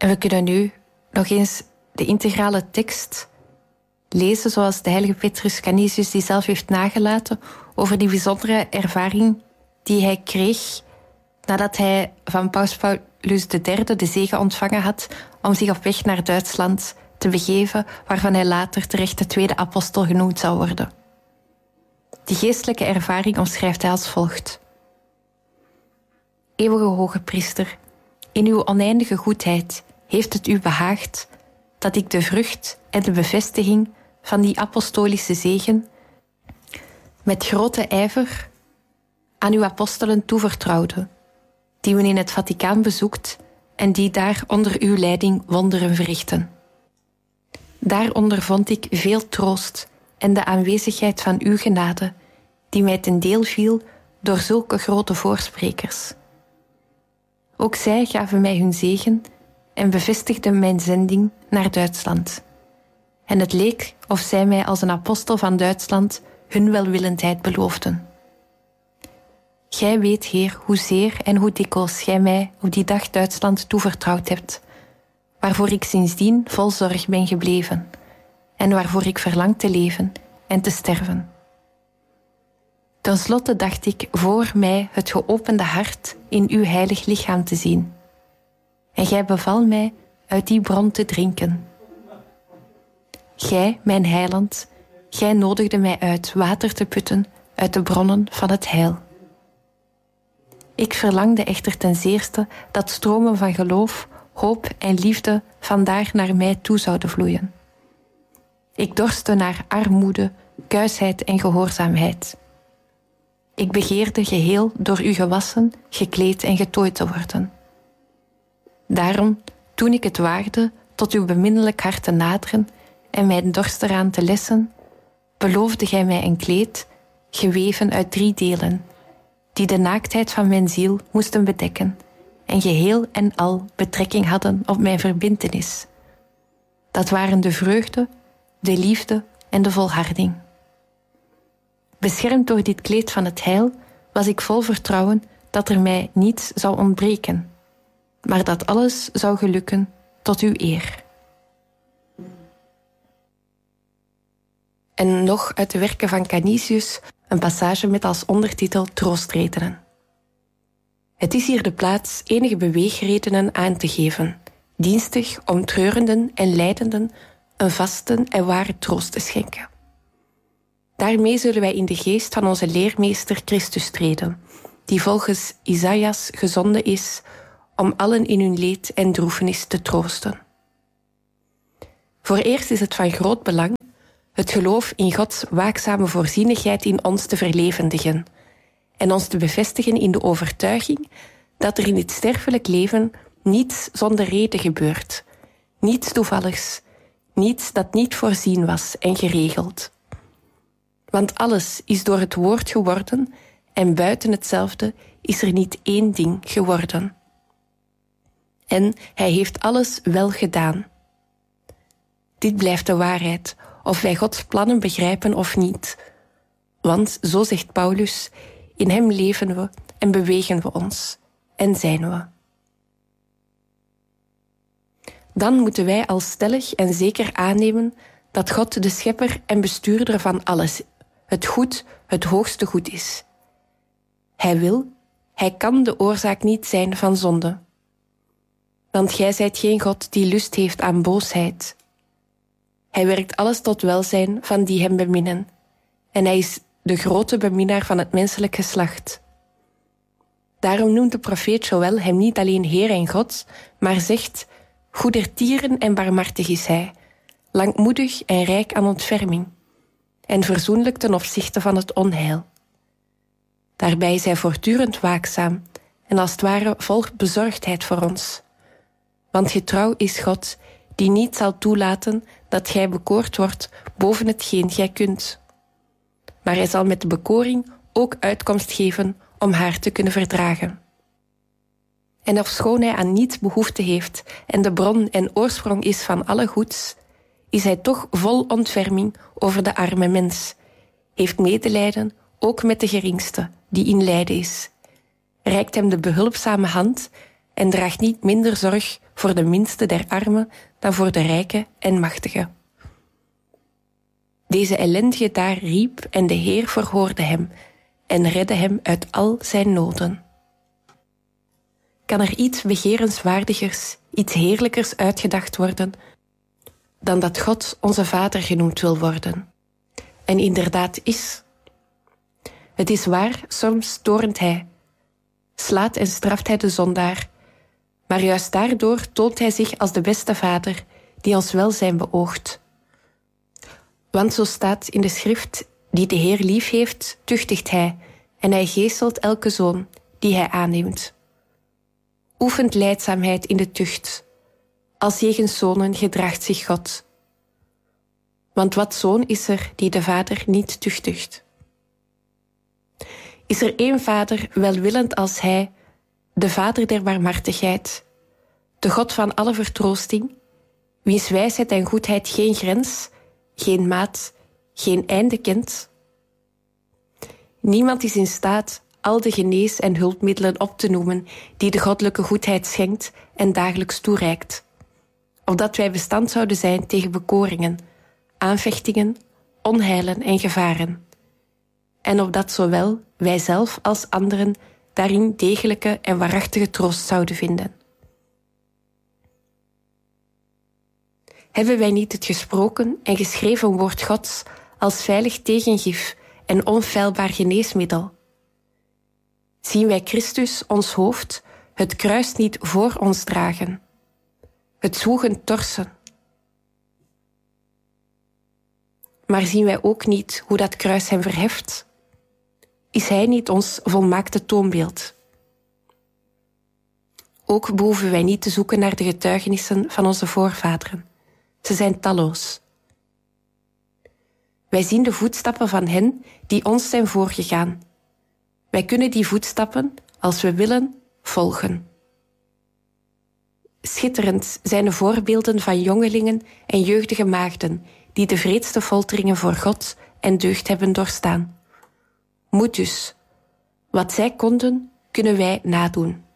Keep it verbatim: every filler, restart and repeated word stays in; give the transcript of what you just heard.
En we kunnen nu nog eens de integrale tekst lezen zoals de heilige Petrus Canisius die zelf heeft nagelaten over die bijzondere ervaring die hij kreeg nadat hij van Paus Paulus de derde de zegen ontvangen had om zich op weg naar Duitsland te begeven, waarvan hij later terecht de tweede apostel genoemd zou worden. Die geestelijke ervaring omschrijft hij als volgt. Eeuwige hoge priester, in uw oneindige goedheid heeft het u behaagd dat ik de vrucht en de bevestiging van die apostolische zegen met grote ijver aan uw apostelen toevertrouwde, die u in het Vaticaan bezoekt en die daar onder uw leiding wonderen verrichten. Daar ondervond ik veel troost en de aanwezigheid van uw genade, die mij ten deel viel door zulke grote voorsprekers. Ook zij gaven mij hun zegen en bevestigden mijn zending naar Duitsland. En het leek of zij mij als een apostel van Duitsland hun welwillendheid beloofden. Gij weet, Heer, hoezeer en hoe dikwijls gij mij op die dag Duitsland toevertrouwd hebt, waarvoor ik sindsdien vol zorg ben gebleven en waarvoor ik verlang te leven en te sterven. Ten slotte dacht ik voor mij het geopende hart in uw heilig lichaam te zien. En gij beval mij uit die bron te drinken. Gij, mijn heiland, gij nodigde mij uit water te putten uit de bronnen van het heil. Ik verlangde echter ten zeerste dat stromen van geloof, hoop en liefde vandaar naar mij toe zouden vloeien. Ik dorstte naar armoede, kuisheid en gehoorzaamheid. Ik begeerde geheel door u gewassen, gekleed en getooid te worden. Daarom, toen ik het waagde tot uw beminnelijk hart te naderen en mijn dorst eraan te lessen, beloofde gij mij een kleed, geweven uit drie delen, die de naaktheid van mijn ziel moesten bedekken en geheel en al betrekking hadden op mijn verbintenis. Dat waren de vreugde, de liefde en de volharding. Beschermd door dit kleed van het heil was ik vol vertrouwen dat er mij niets zou ontbreken, maar dat alles zou gelukken tot uw eer. En nog uit de werken van Canisius een passage met als ondertitel Troostredenen. Het is hier de plaats enige beweegredenen aan te geven, dienstig om treurenden en lijdenden een vaste en ware troost te schenken. Daarmee zullen wij in de geest van onze leermeester Christus treden, die volgens Isaïas gezonden is om allen in hun leed en droefenis te troosten. Voor eerst is het van groot belang het geloof in Gods waakzame voorzienigheid in ons te verlevendigen en ons te bevestigen in de overtuiging dat er in dit sterfelijk leven niets zonder reden gebeurt, niets toevalligs, niets dat niet voorzien was en geregeld. Want alles is door het woord geworden en buiten hetzelfde is er niet één ding geworden. En hij heeft alles wel gedaan. Dit blijft de waarheid, of wij Gods plannen begrijpen of niet. Want, zo zegt Paulus, in hem leven we en bewegen we ons en zijn we. Dan moeten wij als stellig en zeker aannemen dat God de schepper en bestuurder van alles, het goed, het hoogste goed is. Hij wil, hij kan de oorzaak niet zijn van zonde. Want gij zijt geen God die lust heeft aan boosheid. Hij werkt alles tot welzijn van die hem beminnen. En hij is de grote beminnaar van het menselijk geslacht. Daarom noemt de profeet Joël hem niet alleen Heer en God, maar zegt, goedertieren en barmhartig is hij, langmoedig en rijk aan ontferming, en verzoenlijk ten opzichte van het onheil. Daarbij is hij voortdurend waakzaam en als het ware vol bezorgdheid voor ons. Want getrouw is God, die niet zal toelaten dat gij bekoord wordt boven hetgeen gij kunt. Maar hij zal met de bekoring ook uitkomst geven om haar te kunnen verdragen. En ofschoon hij aan niets behoefte heeft en de bron en oorsprong is van alle goeds, is hij toch vol ontferming over de arme mens, heeft medelijden ook met de geringste, die in lijden is, reikt hem de behulpzame hand en draagt niet minder zorg voor voor de minste der armen dan voor de rijken en machtigen. Deze ellendige daar riep en de Heer verhoorde hem en redde hem uit al zijn noden. Kan er iets begerenswaardigers, iets heerlijkers uitgedacht worden dan dat God onze Vader genoemd wil worden? En inderdaad is. Het is waar, soms torent hij, slaat en straft hij de zondaar, maar juist daardoor toont hij zich als de beste Vader die ons welzijn beoogt. Want zo staat in de schrift, die de Heer lief heeft, tuchtigt hij, en hij geeselt elke zoon die hij aanneemt. Oefent lijdzaamheid in de tucht. Als jegens zonen gedraagt zich God. Want wat zoon is er die de Vader niet tuchtigt? Is er één Vader welwillend als hij, de Vader der barmhartigheid, de God van alle vertroosting, wiens wijsheid en goedheid geen grens, geen maat, geen einde kent? Niemand is in staat al de genees- en hulpmiddelen op te noemen die de goddelijke goedheid schenkt en dagelijks toereikt, opdat wij bestand zouden zijn tegen bekoringen, aanvechtingen, onheilen en gevaren, en opdat zowel wij zelf als anderen daarin degelijke en waarachtige troost zouden vinden. Hebben wij niet het gesproken en geschreven woord Gods als veilig tegengif en onfeilbaar geneesmiddel? Zien wij Christus, ons hoofd, het kruis niet voor ons dragen, het zwoegen torsen? Maar zien wij ook niet hoe dat kruis hem verheft? Is hij niet ons volmaakte toonbeeld? Ook behoeven wij niet te zoeken naar de getuigenissen van onze voorvaderen. Ze zijn talloos. Wij zien de voetstappen van hen die ons zijn voorgegaan. Wij kunnen die voetstappen, als we willen, volgen. Schitterend zijn de voorbeelden van jongelingen en jeugdige maagden die de wreedste folteringen voor God en deugd hebben doorstaan. Moet dus. Wat zij konden, kunnen wij nadoen.